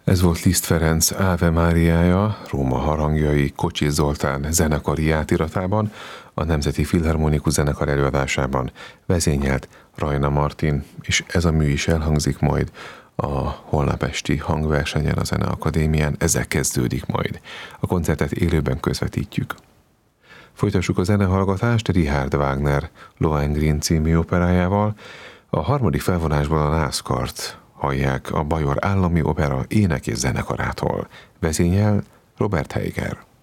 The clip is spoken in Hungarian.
Ez volt Liszt Ferenc Ave Máriája, Róma harangjai Kocsis Zoltán zenekari játiratában, a Nemzeti Filharmonikus Zenekar előadásában vezényelt Rajna Martin, és ez a mű is elhangzik majd a holnap esti hangversenyen a Zeneakadémián, ezzel kezdődik majd. A koncertet élőben közvetítjük. Folytassuk a zenehallgatást Richard Wagner Lohengrin című operájával. A harmadik felvonásban a NASCAR-t hallják a Bajor Állami Opera ének és zenekarától. Vezényel Robert Heiger.